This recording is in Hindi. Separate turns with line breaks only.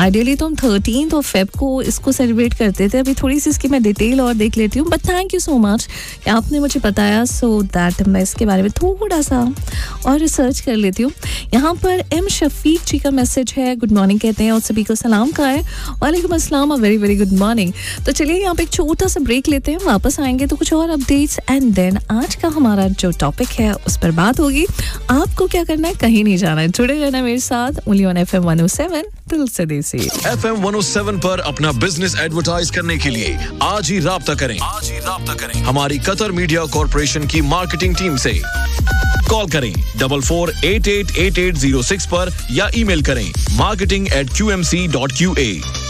आइडियली तो हम 13 फेब को इसको सेलिब्रेट करते थे. अभी थोड़ी सी इसकी मैं डिटेल और देख लेती हूँ, but thank you so much कि आपने मुझे बताया, सो दैट मैं इसके बारे में थोड़ा सा और रिसर्च कर लेती हूँ. यहाँ पर एम शफीक जी का मैसेज है, गुड मॉर्निंग कहते हैं और सभी को सलाम कहा है. वालेकुम अस्सलाम, वेरी वेरी गुड मॉर्निंग. तो चलिए यहाँ पे एक छोटा सा ब्रेक लेते हैं, वापस आएंगे तो कुछ और अपडेट्स एंड देन आज का हमारा जो टॉपिक है उस पर बात होगी. आपको क्या करना है, कहीं नहीं जाना है, जुड़े रहना मेरे साथ ओनली ऑन FM 107 दिल से देसी.
FM 107 पर अपना बिजनेस एडवर्टाइज करने के लिए आज ही राब्ता करें हमारी कतर मीडिया कॉर्पोरेशन की मार्केटिंग टीम से. कॉल करें 44888806 पर या ईमेल करें marketing@qmc.qa.